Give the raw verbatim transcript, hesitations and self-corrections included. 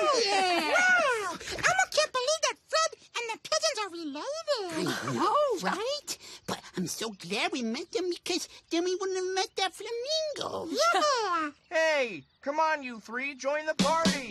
Yeah. Wow! Elmo can't believe that Fred and the pigeons are related. I know, right? But I'm so glad we met them because then we wouldn't have met that flamingo. Yeah. Hey, come on, you three, join the party.